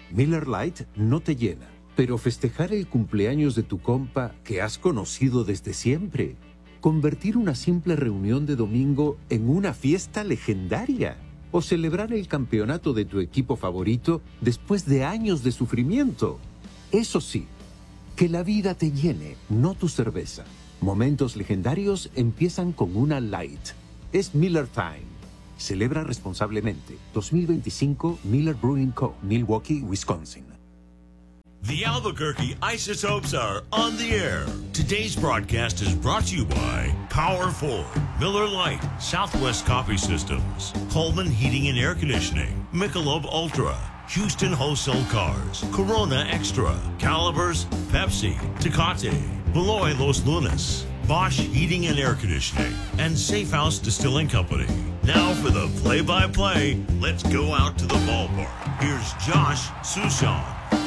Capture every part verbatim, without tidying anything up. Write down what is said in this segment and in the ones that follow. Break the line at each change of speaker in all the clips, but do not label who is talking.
Miller Lite no te llena, pero festejar el cumpleaños de tu compa que has conocido desde siempre. Convertir una simple reunión de domingo en una fiesta legendaria. O celebrar el campeonato de tu equipo favorito después de años de sufrimiento. Eso sí, que la vida te llene, no tu cerveza. Momentos legendarios empiezan con una Light. Es Miller Time. Celebra responsablemente. dos mil veinticinco Miller Brewing Co., Milwaukee, Wisconsin.
The Albuquerque Isotopes are on the air. Today's broadcast is brought to you by Power Ford, Miller Lite, Southwest Coffee Systems, Coleman Heating and Air Conditioning, Michelob Ultra, Houston Wholesale Cars, Corona Extra, Calibers, Pepsi, Tecate, Beloy Los Lunas, Bosch Heating and Air Conditioning, and Safe House Distilling Company. Now for the play-by-play, let's go out to the ballpark. Here's Josh Sushan.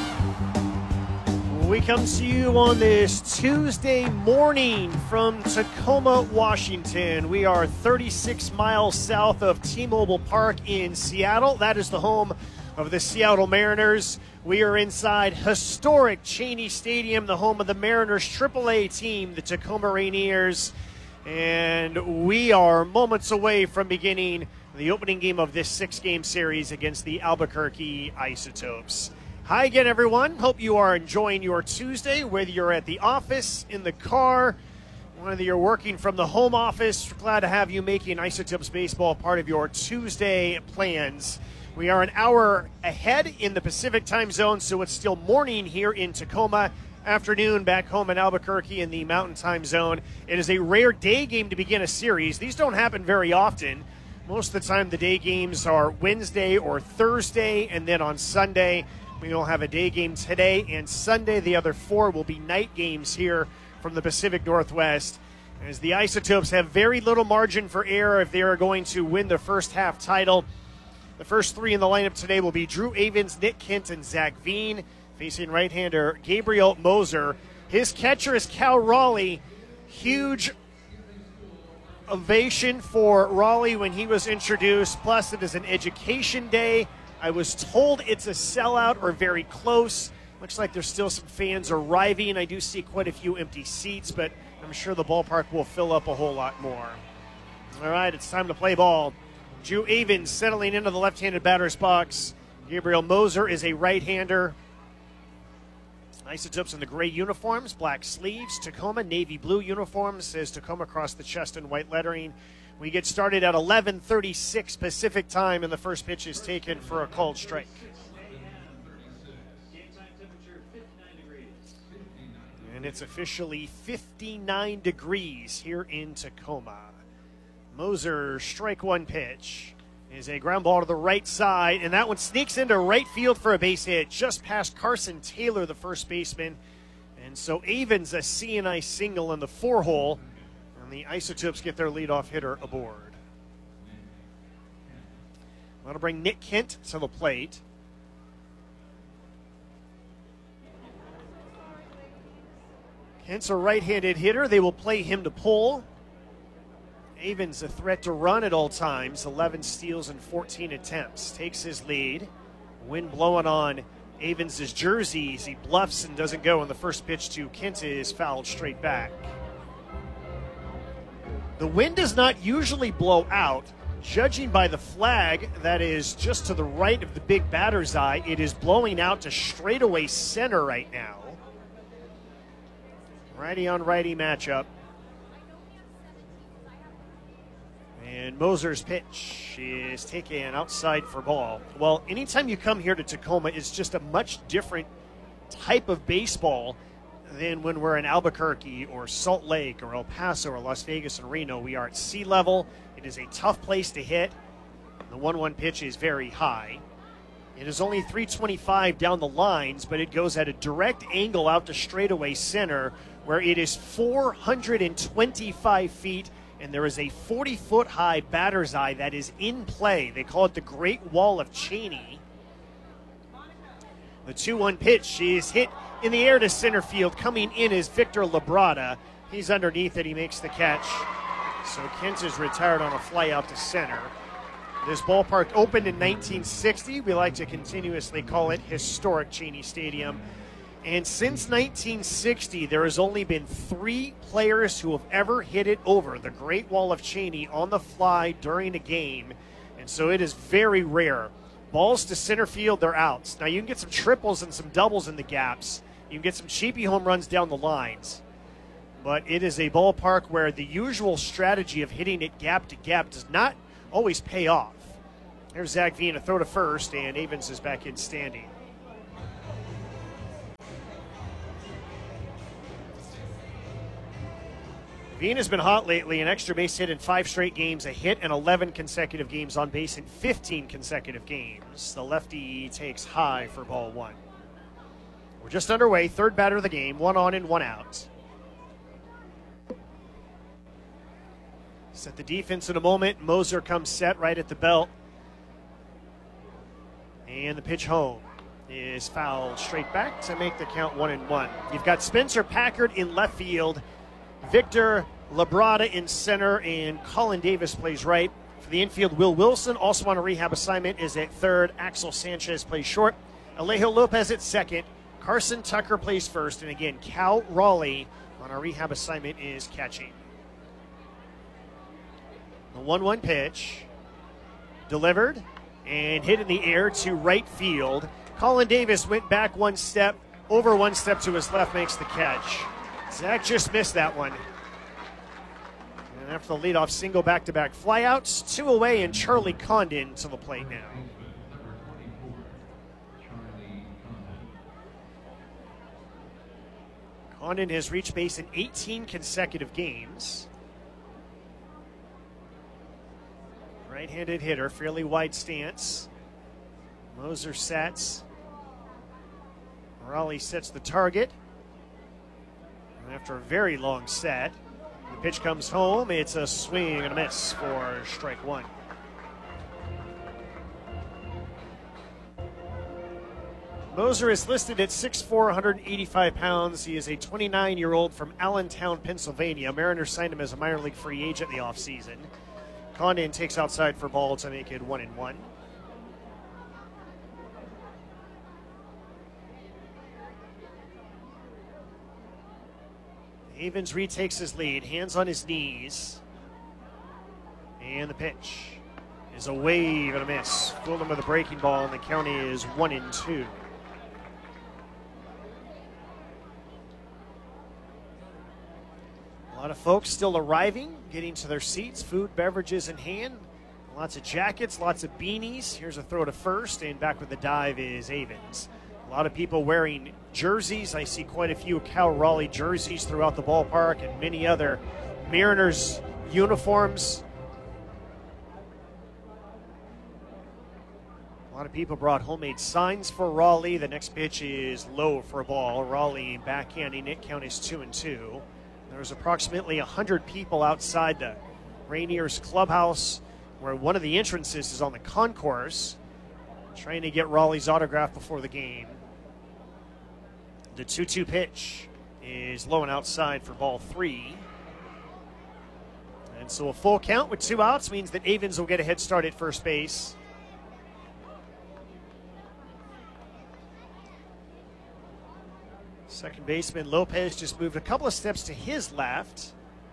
We come to you on this Tuesday morning from Tacoma, Washington. We are thirty-six miles south of T-Mobile Park in Seattle. That is the home of the Seattle Mariners. We are inside historic Cheney Stadium, the home of the Mariners triple A team, the Tacoma Rainiers. And we are moments away from beginning the opening game of this six-game series against the Albuquerque Isotopes. Hi again, everyone. Hope you are enjoying your Tuesday, whether you're at the office, in the car, whether you're working from the home office. We're glad to have you making Isotopes baseball part of your Tuesday plans. We are an hour ahead in the Pacific time zone, so it's still morning here in Tacoma, afternoon back home in Albuquerque in the Mountain time zone. It is a rare day game to begin a series. These don't happen very often. Most of the time the day games are Wednesday or Thursday, and then on Sunday we will have a day game today and Sunday. The other four will be night games here from the Pacific Northwest, as the Isotopes have very little margin for error if they are going to win the first half title. The first three in the lineup today will be Drew Avens, Nick Kent, and Zach Veen, facing right-hander Gabriel Moser. His catcher is Cal Raleigh. Huge ovation for Raleigh when he was introduced. Plus, it is an education day. I was told it's a sellout or very close. Looks like there's still some fans arriving. I do see quite a few empty seats, but I'm sure the ballpark will fill up a whole lot more. All right, it's time to play ball. Drew Avens settling into the left-handed batter's box. Gabriel Moser is a right-hander. Isotopes in the gray uniforms, black sleeves. Tacoma, navy blue uniforms, says Tacoma across the chest in white lettering. We get started at eleven thirty-six Pacific time, and the first pitch is taken for a called strike. And it's officially fifty-nine degrees here in Tacoma. Moser, strike one pitch, is a ground ball to the right side, and that one sneaks into right field for a base hit, just past Carson Taylor, the first baseman. And so Avens, a C N I single in the four hole, and the Isotopes get their leadoff hitter aboard. That'll bring Nick Kent to the plate. Kent's a right-handed hitter. They will play him to pull. Avens a threat to run at all times. eleven steals and fourteen attempts. Takes his lead. Wind blowing on Avens' jersey as he bluffs and doesn't go. And the first pitch to Kent is fouled straight back. The wind does not usually blow out. Judging by the flag that is just to the right of the big batter's eye, it is blowing out to straightaway center right now. Righty on righty matchup. And Moser's pitch is taken outside for ball. Well, anytime you come here to Tacoma, it's just a much different type of baseball than when we're in Albuquerque or Salt Lake or El Paso or Las Vegas and Reno. We are at sea level. It is a tough place to hit. The one one pitch is very high. It is only three twenty-five down the lines, but it goes at a direct angle out to straightaway center, where it is four hundred twenty-five feet, and there is a forty-foot high batter's eye that is in play. They call it the Great Wall of Cheney. The two one pitch is hit in the air to center field. Coming in is Victor Labrada. He's underneath it. He makes the catch. So Kent is retired on a fly out to center. This ballpark opened in nineteen sixty. We like to continuously call it Historic Cheney Stadium. And since nineteen sixty, there has only been three players who have ever hit it over the Great Wall of Cheney on the fly during a game. And so it is very rare. Balls to center field, they're outs. Now you can get some triples and some doubles in the gaps. You can get some cheapy home runs down the lines. But it is a ballpark where the usual strategy of hitting it gap to gap does not always pay off. Here's Zach Veen, a throw to first, and Avens is back in standing. Veen has been hot lately, an extra base hit in five straight games, a hit in eleven consecutive games, on base in fifteen consecutive games. The lefty takes high for ball one. We're just underway, third batter of the game, one on and one out. Set the defense in a moment. Moser comes set right at the belt. And the pitch home is fouled straight back to make the count one and one. You've got Spencer Packard in left field, Victor Labrada in center, and Colin Davis plays right. For the infield, Will Wilson, also on a rehab assignment, is at third. Axel Sanchez plays short. Alejo Lopez at second. Carson Tucker plays first. And again, Cal Raleigh on a rehab assignment is catching. The one one pitch delivered and hit in the air to right field. Colin Davis went back one step, over one step to his left, makes the catch. Zach just missed that one. And after the leadoff single, back-to-back flyouts, two away, and Charlie Condon to the plate now. Condon has reached base in eighteen consecutive games. Right-handed hitter, fairly wide stance. Moser sets. Raleigh sets the target. And after a very long set, the pitch comes home. It's a swing and a miss for strike one. Moser is listed at six foot four, one hundred eighty-five pounds. He is a twenty-nine-year-old from Allentown, Pennsylvania. Mariners signed him as a minor league free agent in the offseason. Condon takes outside for ball to make it one and one. Avens retakes his lead, hands on his knees. And the pitch is a wave and a miss. Fooled him with a breaking ball, and the count is one and two. A lot of folks still arriving, getting to their seats, food, beverages in hand. Lots of jackets, lots of beanies. Here's a throw to first, and back with the dive is Avens. A lot of people wearing jerseys. I see quite a few Cal Raleigh jerseys throughout the ballpark and many other Mariners uniforms. A lot of people brought homemade signs for Raleigh. The next pitch is low for a ball. Raleigh backhanding it. Count is two and two. There's approximately one hundred people outside the Rainiers clubhouse, where one of the entrances is on the concourse, trying to get Raleigh's autograph before the game. The two two pitch is low and outside for ball three. And so a full count with two outs means that Avens will get a head start at first base. Second baseman Lopez just moved a couple of steps to his left.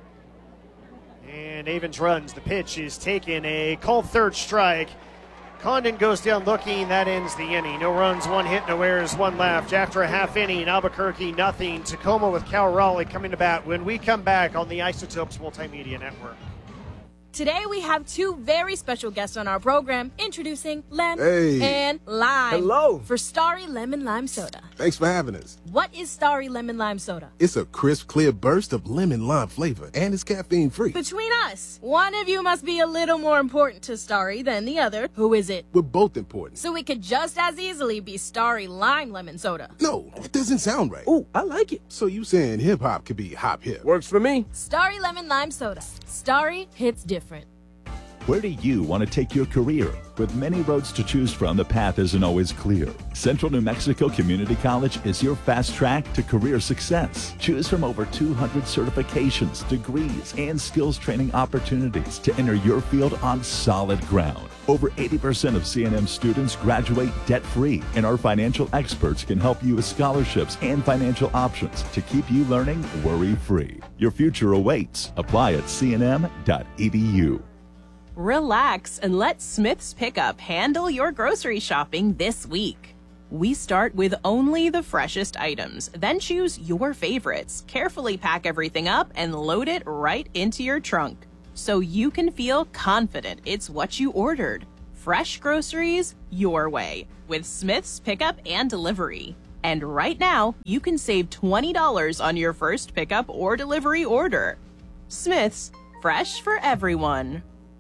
And Avens runs. The pitch is taken. A called third strike. Condon goes down looking. That ends the inning. No runs, one hit, no errors, one left. After a half inning, Albuquerque nothing. Tacoma with Cal Raleigh coming to bat when we come back on the Isotopes Multimedia Network.
Today we have two very special guests on our program, introducing Lem
Hey.
and Lime.
Hello.
For Starry Lemon Lime Soda.
Thanks for having us.
What is Starry Lemon Lime Soda?
It's a crisp, clear burst of lemon lime flavor, and it's caffeine free.
Between us, one of you must be a little more important to Starry than the other. Who is it?
We're both important.
So it could just as easily be Starry Lime Lemon Soda.
No, that doesn't sound right.
Ooh, I like it.
So you saying hip hop could be hop hip?
Works for me.
Starry Lemon Lime Soda. Starry hits different.
Where do you want to take your career? With many roads to choose from, the path isn't always clear. Central New Mexico Community College is your fast track to career success. Choose from over two hundred certifications, degrees, and skills training opportunities to enter your field on solid ground. Over eighty percent of C N M students graduate debt-free, and our financial experts can help you with scholarships and financial options to keep you learning worry-free. Your future awaits. Apply at c n m dot e d u.
Relax and let Smith's Pickup handle your grocery shopping this week. We start with only the freshest items, then choose your favorites, carefully pack everything up, and load it right into your trunk, so you can feel confident it's what you ordered. Fresh groceries your way with Smith's Pickup and Delivery. And right now, you can save twenty dollars on your first pickup or delivery order. Smith's, fresh for everyone.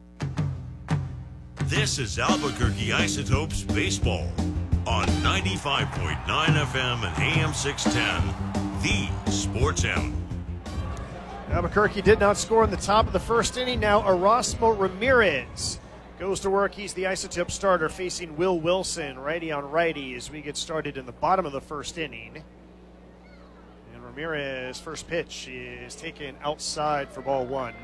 This is Albuquerque Isotopes Baseball on ninety-five point nine F M and A M six ten, the Sports Animal.
Albuquerque did not score in the top of the first inning. Now Erasmo Ramirez goes to work. He's the Isotope starter facing Will Wilson, righty on righty, as we get started in the bottom of the first inning. And Ramirez, first pitch is taken outside for ball one.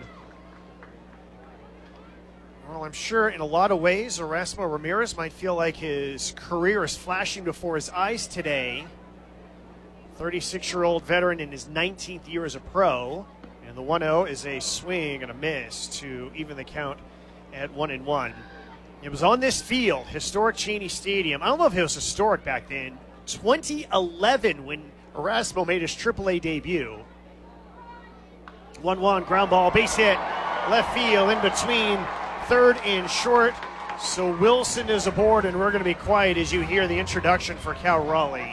Well, I'm sure in a lot of ways, Erasmo Ramirez might feel like his career is flashing before his eyes today. thirty-six-year-old veteran in his nineteenth year as a pro. And the one oh is a swing and a miss to even the count at one and one. It was on this field, historic Cheney Stadium. I don't know if it was historic back then. twenty eleven when Erasmo made his triple A debut. one one, ground ball, base hit, left field in between third and short. So Wilson is aboard, and we're going to be quiet as you hear the introduction for Cal Raleigh.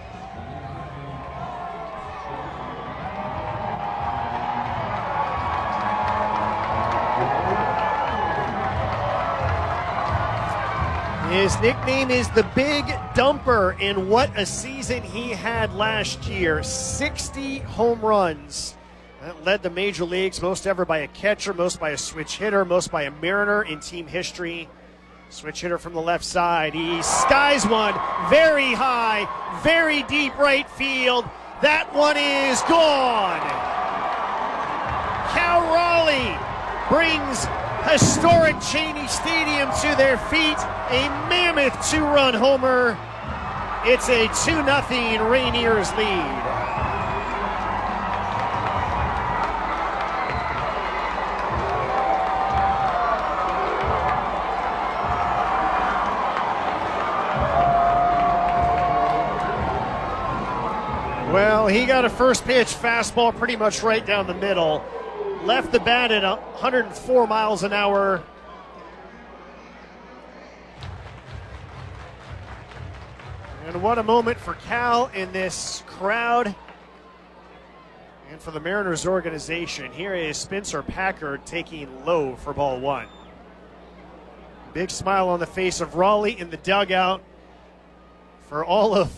His nickname is the Big Dumper, and what a season he had last year. sixty home runs. That led the major leagues, most ever by a catcher, most by a switch hitter, most by a Mariner in team history. Switch hitter from the left side. He skies one very high, very deep right field. That one is gone. Cal Raleigh brings historic Cheney Stadium to their feet. A mammoth two-run homer. It's a two nothing Rainiers lead. Well, he got a first pitch fastball pretty much right down the middle. Left the bat at one hundred four miles an hour. And what a moment for Cal in this crowd and for the Mariners organization. Here is Spencer Packard taking low for ball one. Big smile on the face of Raleigh in the dugout. For all of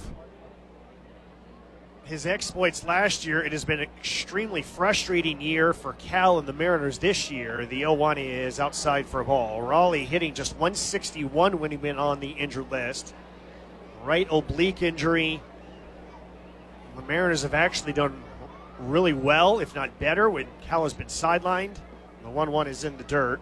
his exploits last year, it has been an extremely frustrating year for Cal and the Mariners this year. The oh one is outside for a ball. Raleigh hitting just one sixty-one when he went on the injured list. Right oblique injury. The Mariners have actually done really well, if not better, when Cal has been sidelined. The one one is in the dirt.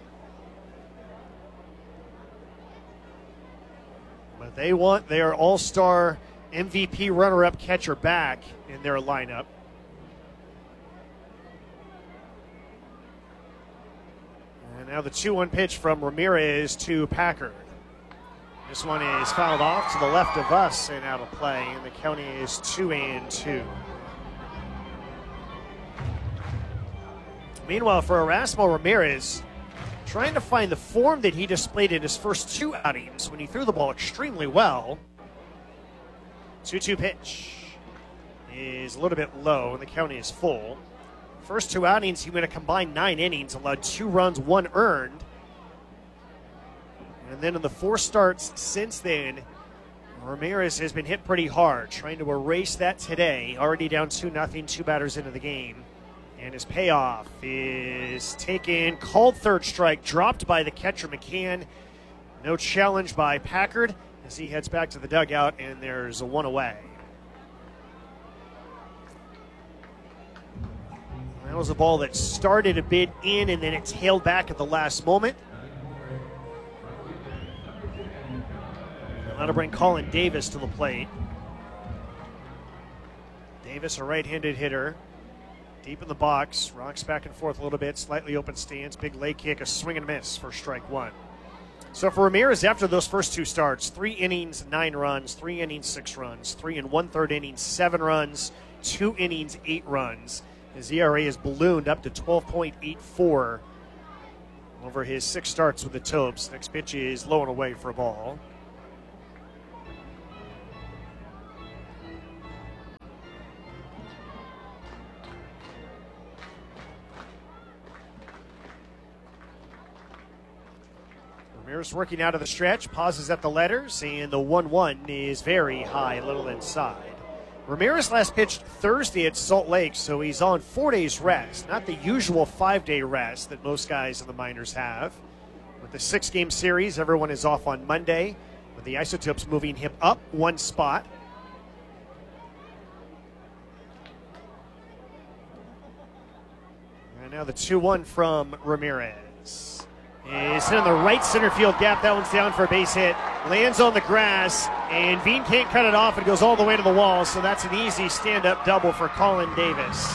But they want their all-star M V P runner-up catcher back in their lineup. And now the two one pitch from Ramirez to Packard. This one is fouled off to the left of us and out of play, and the count is two and two. Meanwhile, for Erasmo Ramirez, trying to find the form that he displayed in his first two outings when he threw the ball extremely well. two two pitch is a little bit low, and the count is full. First two outings, he went a combined nine innings, allowed two runs, one earned. And then in the four starts since then, Ramirez has been hit pretty hard, trying to erase that today. Already down two nothing, two batters into the game. And his payoff is taken, called third strike, dropped by the catcher McCann. No challenge by Packard as he heads back to the dugout, and there's a one away. That was a ball that started a bit in, and then it tailed back at the last moment. That'll bring Colin Davis to the plate. Davis, a right-handed hitter. Deep in the box, rocks back and forth a little bit, slightly open stance, big leg kick, a swing and a miss for strike one. So for Ramirez, after those first two starts, three innings, nine runs, three innings, six runs, three and one-third innings, seven runs, two innings, eight runs. His E R A has ballooned up to twelve point eight four over his six starts with the Topes. Next pitch is low and away for a ball. Ramirez working out of the stretch, pauses at the letters, and the one one is very high, a little inside. Ramirez last pitched Thursday at Salt Lake, so he's on four days rest, not the usual five-day rest that most guys in the minors have. With the six-game series, everyone is off on Monday, with the Isotopes moving him up one spot. And now the two one from Ramirez. Is hit in the right center field gap. That one's down for a base hit. Lands on the grass, and Veen can't cut it off. It goes all the way to the wall, so that's an easy stand-up double for Colin Davis.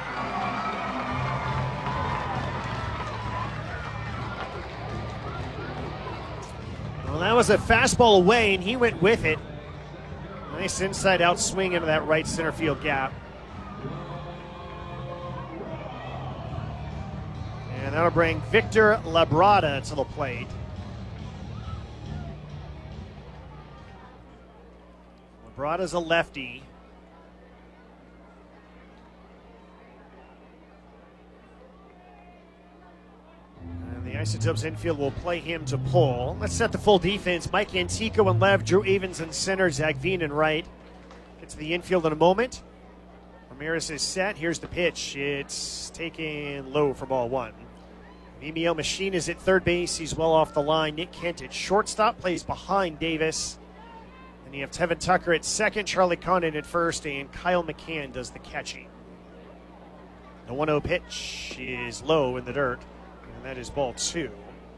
Well, that was a fastball away, and he went with it. Nice inside-out swing into that right center field gap. And that'll bring Victor Labrada to the plate. Labrada's a lefty. And the Isotopes infield will play him to pull. Let's set the full defense. Mike Antico and left, Drew Evans in center, Zach Veen in right. Get to the infield in a moment. Ramirez is set. Here's the pitch. It's taken low for ball one. Vimeo Machine is at third base. He's well off the line. Nick Kent at shortstop, plays behind Davis. And you have Tevin Tucker at second, Charlie Condon at first, and Kyle McCann does the catching. The one oh pitch is low in the dirt, and that is ball two.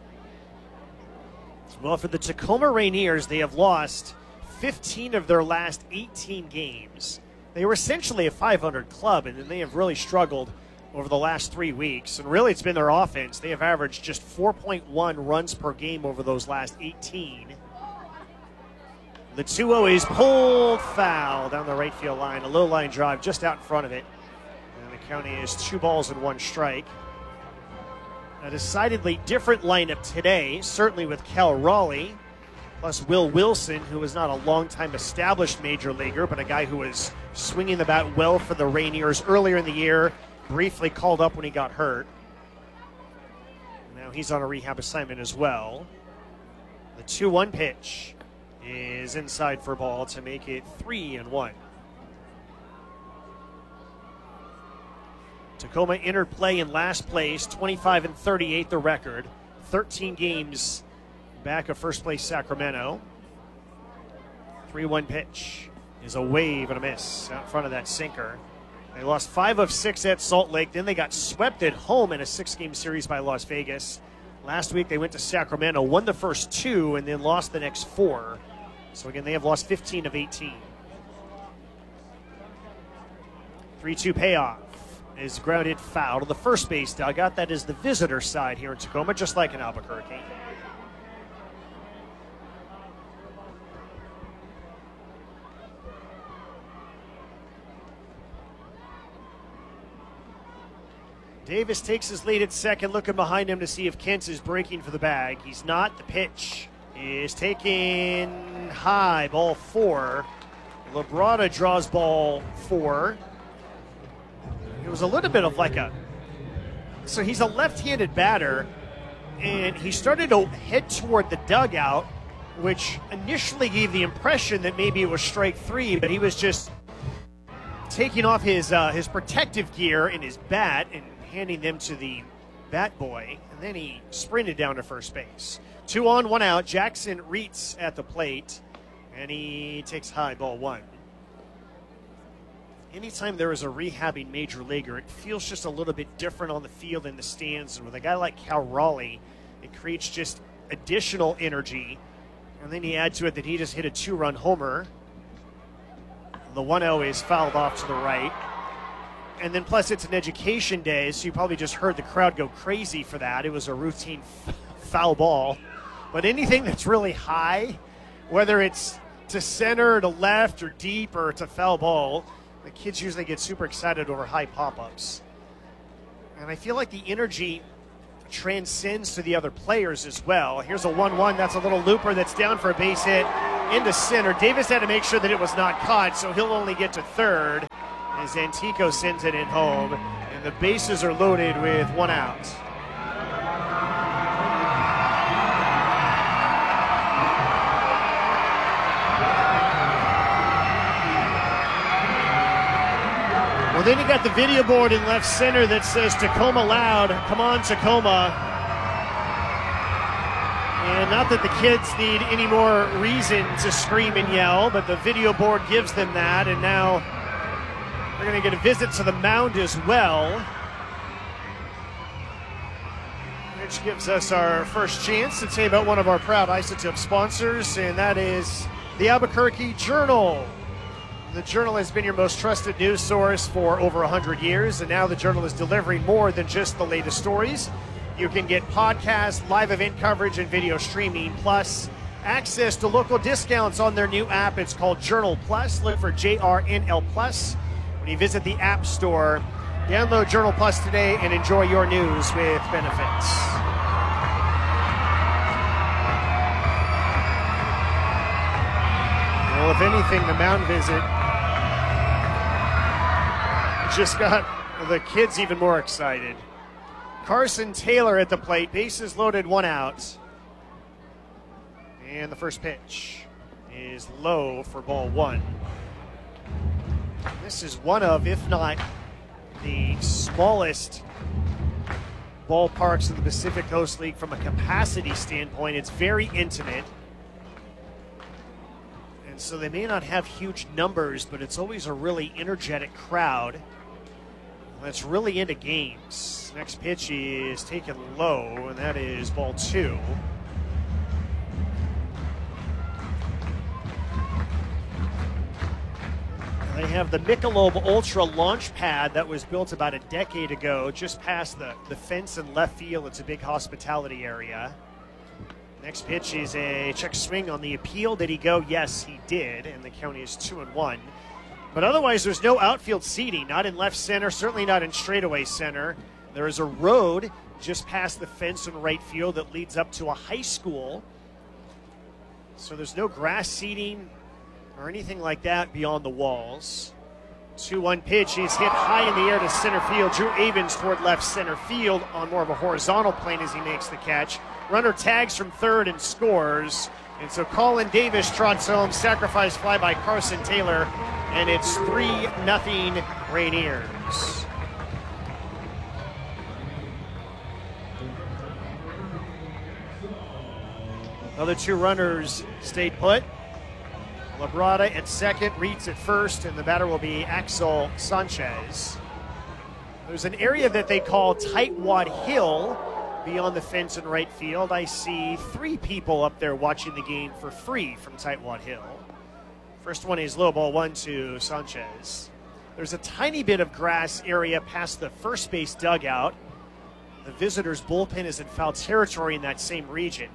Well, for the Tacoma Rainiers, they have lost fifteen of their last eighteen games. They were essentially a five hundred club, and then they have really struggled over the last three weeks. And really, it's been their offense. They have averaged just four point one runs per game over those last eighteen. The two oh is pulled foul down the right field line. A low line drive just out in front of it. And the count is two balls and one strike. A decidedly different lineup today, certainly with Cal Raleigh, plus Will Wilson, who is not a long-time established major leaguer, but a guy who was swinging the bat well for the Rainiers earlier in the year, briefly called up when he got hurt. Now he's on a rehab assignment as well. The two one pitch is inside for a ball to make it three and one. Tacoma entered play in last place, twenty-five and thirty-eight the record, thirteen games back of first place Sacramento. three one pitch is a wave and a miss out in front of that sinker. They lost five of six at Salt Lake. Then they got swept at home in a six-game series by Las Vegas. Last week they went to Sacramento, won the first two, and then lost the next four. So again, they have lost fifteen of eighteen. three two payoff is grounded foul to the first base dugout. That is the visitor side here in Tacoma, just like in Albuquerque. Davis takes his lead at second, looking behind him to see if Kent is breaking for the bag. He's not. The pitch is taken high, ball four. Labrada draws ball four. It was a little bit of like a, so he's a left-handed batter, and he started to head toward the dugout, which initially gave the impression that maybe it was strike three, but he was just taking off his uh, his protective gear and his bat and handing them to the bat boy, and then he sprinted down to first base. Two on, one out. Jackson Reitz at the plate, and he takes high, ball one. Anytime there is a rehabbing major leaguer, it feels just a little bit different on the field in the stands. And with a guy like Cal Raleigh, it creates just additional energy. And then you add to it that he just hit a two-run homer. The one oh is fouled off to the right. And then plus it's an education day, so you probably just heard the crowd go crazy for that. It was a routine f- foul ball. But anything that's really high, whether it's to center, to left, or deep, or to foul ball, the kids usually get super excited over high pop-ups. And I feel like the energy transcends to the other players as well. Here's a one one. That's a little looper that's down for a base hit into center. Davis had to make sure that it was not caught, so he'll only get to third as Antico sends it in home, and the bases are loaded with one out. Well, then you got the video board in left center that says Tacoma loud. Come on, Tacoma. And not that the kids need any more reason to scream and yell, but the video board gives them that, and now we're going to get a visit to the mound as well, which gives us our first chance to tell you about one of our proud Isotope sponsors, and that is the Albuquerque Journal. The Journal has been your most trusted news source for over one hundred years, and now the Journal is delivering more than just the latest stories. You can get podcasts, live event coverage, and video streaming, plus access to local discounts on their new app. It's called Journal Plus. Look for J R N L Plus when you visit the App Store. Download Journal Plus today and enjoy your news with benefits. Well, if anything, the mound visit just got the kids even more excited. Carson Taylor at the plate, bases loaded, one out. And the first pitch is low for ball one. This is one of, if not the smallest ballparks in the Pacific Coast League from a capacity standpoint. It's very intimate. And so they may not have huge numbers, but it's always a really energetic crowd that's really into games. Next pitch is taken low, and that is ball two. They have the Michelob Ultra launch pad that was built about a decade ago, just past the, the fence in left field. It's a big hospitality area. Next pitch is a check swing on the appeal. Did he go? Yes, he did, and the count is two and one. But otherwise, there's no outfield seating, not in left center, certainly not in straightaway center. There is a road just past the fence in right field that leads up to a high school. So there's no grass seating or anything like that beyond the walls. two one pitch is hit high in the air to center field. Drew Avens toward left center field on more of a horizontal plane as he makes the catch. Runner tags from third and scores. And so Colin Davis trots home, sacrifice fly by Carson Taylor, and it's three nothing Rainiers. Other two runners stayed put. Labrada at second, Reeds at first, and the batter will be Axel Sanchez. There's an area that they call Tightwad Hill beyond the fence in right field. I see three people up there watching the game for free from Tightwad Hill. First one is low, ball one to Sanchez. There's a tiny bit of grass area past the first base dugout. The visitors' bullpen is in foul territory in that same region.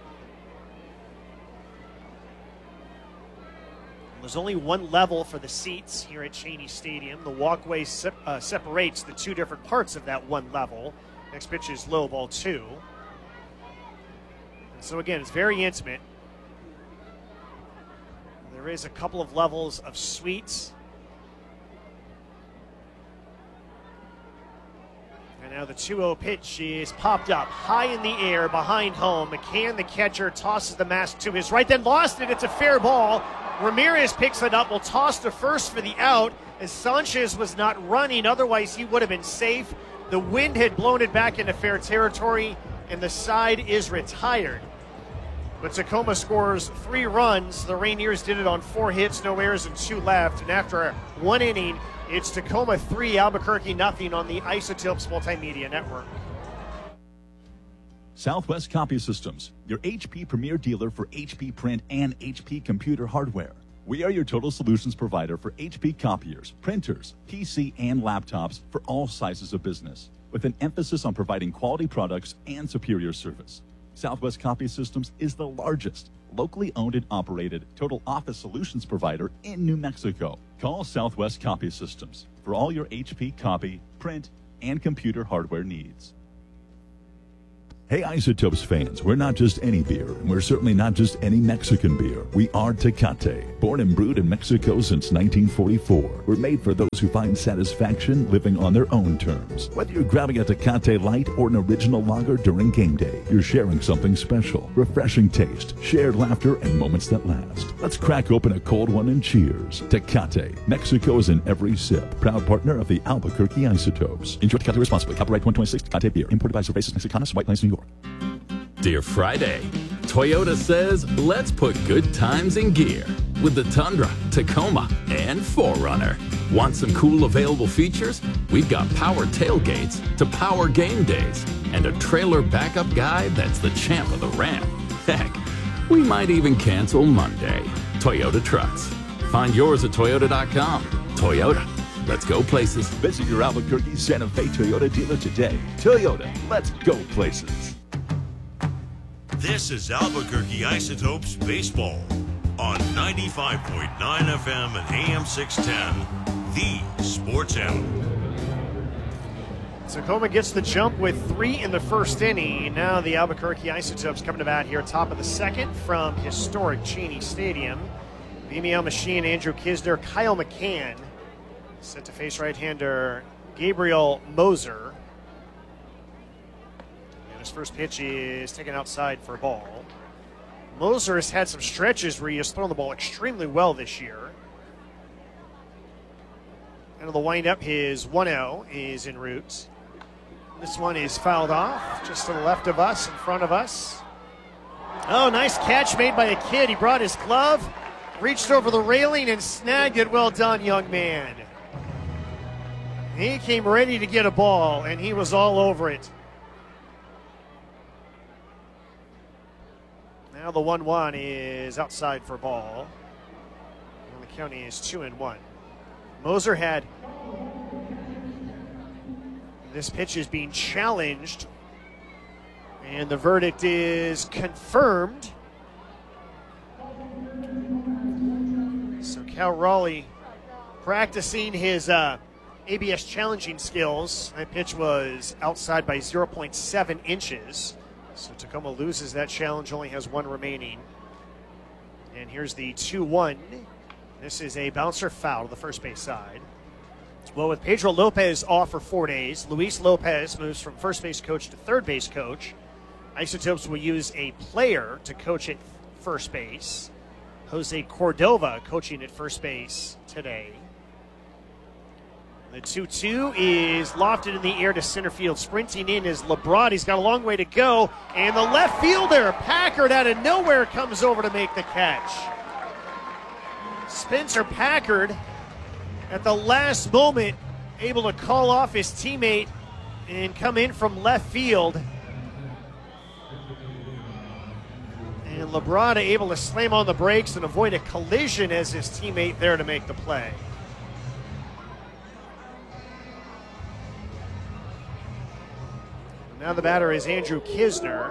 There's only one level for the seats here at Cheney Stadium. The walkway se- uh, separates the two different parts of that one level. Next pitch is low, ball two. And so again, it's very intimate. There is a couple of levels of suites. And now the two oh pitch is popped up high in the air behind home. McCann, the catcher, tosses the mask to his right, then lost it. It's a fair ball. Ramirez picks it up, will toss to first for the out, as Sanchez was not running. Otherwise, he would have been safe. The wind had blown it back into fair territory, and the side is retired. But Tacoma scores three runs. The Rainiers did it on four hits, no errors, and two left. And after one inning, it's Tacoma three, Albuquerque nothing on the Isotopes Multimedia Network.
Southwest Copy Systems, your H P premier dealer for H P print and H P computer hardware. We are your total solutions provider for H P copiers, printers, P C, and laptops for all sizes of business, with an emphasis on providing quality products and superior service. Southwest Copy Systems is the largest, locally owned and operated total office solutions provider in New Mexico. Call Southwest Copy Systems for all your H P copy, print, and computer hardware needs. Hey Isotopes fans, we're not just any beer, and we're certainly not just any Mexican beer. We are Tecate, born and brewed in Mexico since nineteen forty-four. We're made for those who find satisfaction living on their own terms. Whether you're grabbing a Tecate Light or an original lager during game day, you're sharing something special, refreshing taste, shared laughter, and moments that last. Let's crack open a cold one and cheers. Tecate, Mexico is in every sip. Proud partner of the Albuquerque Isotopes. Enjoy Tecate responsibly. Copyright twenty twenty-six Tecate Beer. Imported by Cervezas Mexicanas, White Plains, New York.
Dear Friday, Toyota says let's put good times in gear with the Tundra, Tacoma, and four runner. Want some cool available features? We've got power tailgates to power game days and a trailer backup guy that's the champ of the ramp. Heck, we might even cancel Monday. Toyota Trucks. Find yours at toyota dot com. Toyota, let's go places.
Visit your Albuquerque Santa Fe Toyota dealer today. Toyota, let's go places.
This is Albuquerque Isotopes Baseball on ninety-five point nine F M and A M six ten, the Sports Animal.
Tacoma gets the jump with three in the first inning. Now the Albuquerque Isotopes coming to bat here, top of the second from historic Cheney Stadium. B M E L machine, Andrew Kisner, Kyle McCann set to face right-hander Gabriel Moser. His first pitch is taken outside for a ball. Moser has had some stretches where he has thrown the ball extremely well this year. And the windup, his one oh is en route. This one is fouled off just to the left of us, in front of us. Oh, nice catch made by a kid. He brought his glove, reached over the railing and snagged it. Well done, young man. He came ready to get a ball, and he was all over it. Now the one one is outside for a ball. And the count is two and one. Moser had this pitch is being challenged, and the verdict is confirmed. So Cal Raleigh practicing his uh, A B S challenging skills. That pitch was outside by zero point seven inches. So Tacoma loses that challenge, only has one remaining. And here's the two one. This is a bouncer foul to the first base side. Well, with Pedro Lopez off for four days, Luis Lopez moves from first base coach to third base coach. Isotopes will use a player to coach at first base. Jose Cordova coaching at first base today. The two two is lofted in the air to center field. Sprinting in is LeBron. He's got a long way to go. And the left fielder, Packard, out of nowhere, comes over to make the catch. Spencer Packard, at the last moment, able to call off his teammate and come in from left field. And Labrada able to slam on the brakes and avoid a collision as his teammate there to make the play. Now the batter is Andrew Kisner.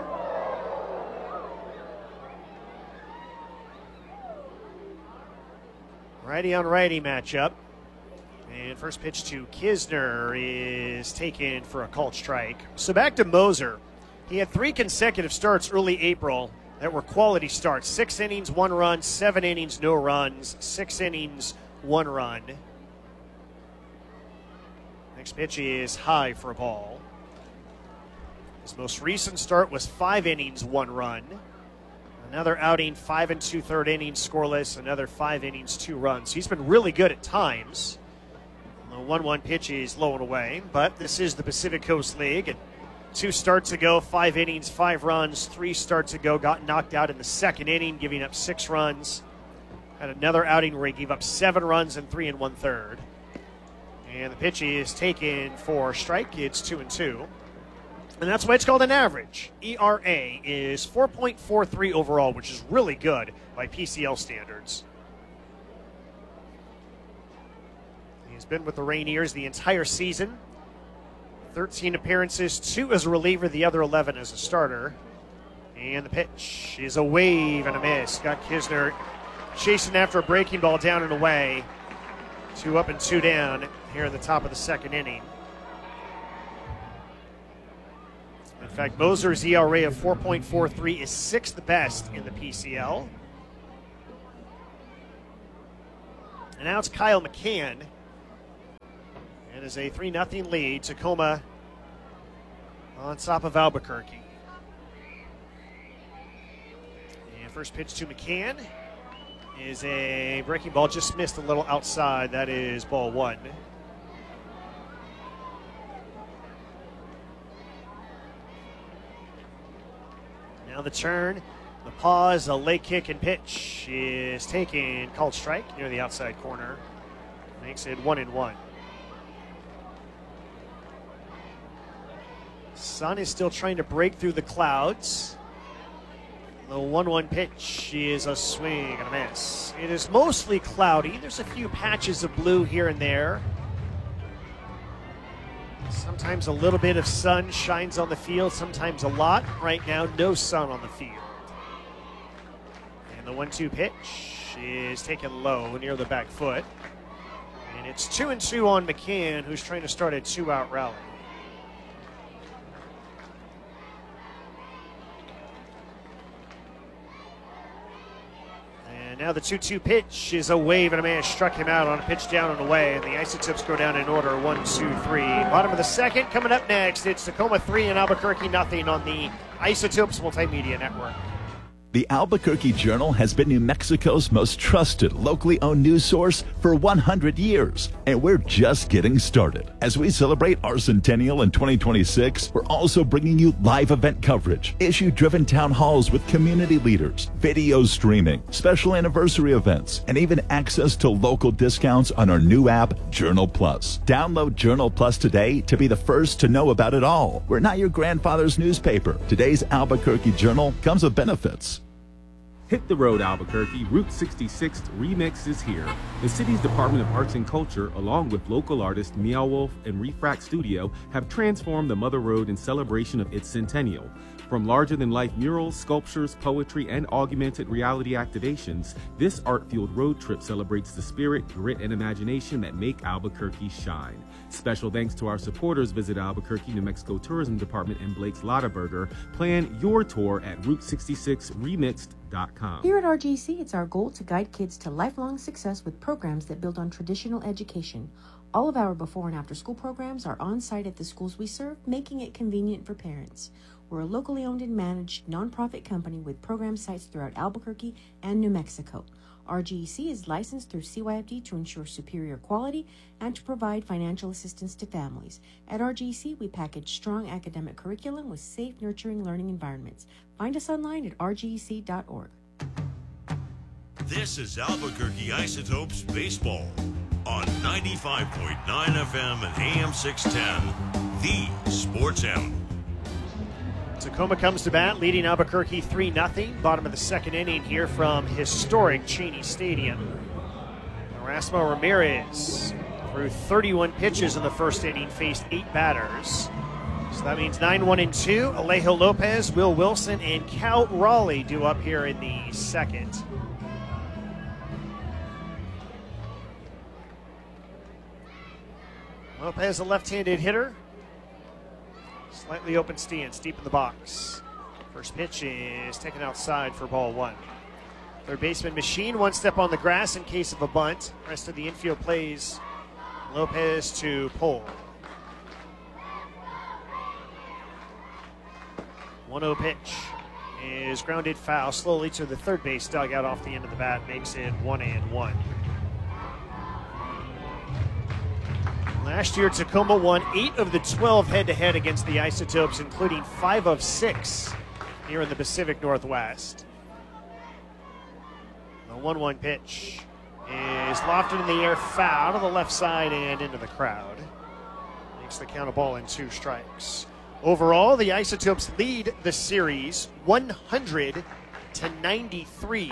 Righty on righty matchup. And first pitch to Kisner is taken for a called strike. So back to Moser. He had three consecutive starts early April that were quality starts. Six innings, one run, seven innings, no runs, six innings, one run. Next pitch is high for a ball. His most recent start was five innings, one run. Another outing, five and two-third innings, scoreless. Another five innings, two runs. He's been really good at times. The one one pitch is low and away, but this is the Pacific Coast League. And two starts ago, five innings, five runs. Three starts ago, got knocked out in the second inning, giving up six runs. Had another outing where he gave up seven runs and three and one-third. And the pitch is taken for strike. It's two and two. And that's why it's called an average. E R A is four point four three overall, which is really good by P C L standards. He's been with the Rainiers the entire season. thirteen appearances, two as a reliever, the other eleven as a starter. And the pitch is a wave and a miss. Scott Kisner chasing after a breaking ball down and away. Two up and two down here in the top of the second inning. In fact, Moser's E R A of four point four three is sixth best in the P C L. And now it's Kyle McCann. It is a three nothing lead. Tacoma on top of Albuquerque. And first pitch to McCann is a breaking ball, just missed a little outside. That is ball one. Now the turn, the pause, a late kick and pitch is taken, called strike near the outside corner. Makes it one and one. Sun is still trying to break through the clouds. The one one pitch is a swing and a miss. It is mostly cloudy. There's a few patches of blue here and there. Sometimes a little bit of sun shines on the field, sometimes a lot. Right now, no sun on the field. And the one two pitch is taken low near the back foot. And it's two and two on McCann, who's trying to start a two-out rally. And now the two two pitch is a wave and a man struck him out on a pitch down and away. And the Isotopes go down in order, one, two, three. Bottom of the second, coming up next, it's Tacoma three and Albuquerque nothing on the Isotopes Multimedia Network.
The Albuquerque Journal has been New Mexico's most trusted, locally owned news source for one hundred years, and we're just getting started. As we celebrate our centennial in twenty twenty-six, we're also bringing you live event coverage, issue-driven town halls with community leaders, video streaming, special anniversary events, and even access to local discounts on our new app, Journal Plus. Download Journal Plus today to be the first to know about it all. We're not your grandfather's newspaper. Today's Albuquerque Journal comes with benefits.
Hit the road, Albuquerque. Route sixty-six Remix is here. The city's Department of Arts and Culture, along with local artists Meow Wolf and Refract Studio, have transformed the Mother Road in celebration of its centennial. From larger-than-life murals, sculptures, poetry, and augmented reality activations, this art-fueled road trip celebrates the spirit, grit, and imagination that make Albuquerque shine. Special thanks to our supporters. Visit Albuquerque, New Mexico Tourism Department and Blake's Lottaburger. Plan your tour at Route sixty-six remixed dot com.
Here at R G C, it's our goal to guide kids to lifelong success with programs that build on traditional education. All of our before and after school programs are on site at the schools we serve, making it convenient for parents. We're a locally owned and managed nonprofit company with program sites throughout Albuquerque and New Mexico. R G C is licensed through C Y F D to ensure superior quality and to provide financial assistance to families. At R G C, we package strong academic curriculum with safe, nurturing learning environments. Find us online at r g c dot org.
This is Albuquerque Isotopes Baseball on ninety-five point nine F M and A M six ten, the Sports Animal.
Tacoma comes to bat, leading Albuquerque three nothing. Bottom of the second inning here from historic Cheney Stadium. Erasmo Ramirez threw thirty-one pitches in the first inning, faced eight batters. So that means nine one and two. Alejo Lopez, Will Wilson, and Cal Raleigh due up here in the second. Lopez, a left-handed hitter. Slightly open stance, deep in the box. First pitch is taken outside for ball one. Third baseman Machine, one step on the grass in case of a bunt. Rest of the infield plays Lopez to pull. one oh pitch is grounded foul slowly to the third base dugout off the end of the bat, makes it one and one. Last year, Tacoma won eight of the twelve head-to-head against the Isotopes, including five of six here in the Pacific Northwest. The one one pitch is lofted in the air, foul to the left side and into the crowd. Makes the count a ball and two strikes. Overall, the Isotopes lead the series one hundred to ninety-three.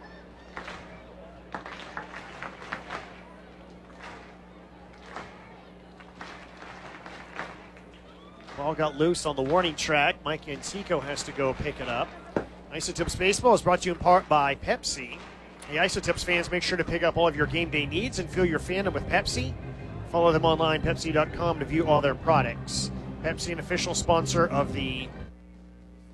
Ball got loose on the warning track. Mike Antico has to go pick it up. Isotopes Baseball is brought to you in part by Pepsi. Hey, Isotopes fans, make sure to pick up all of your game day needs and fuel your fandom with Pepsi. Follow them online, Pepsi dot com, to view all their products. Pepsi, an official sponsor of the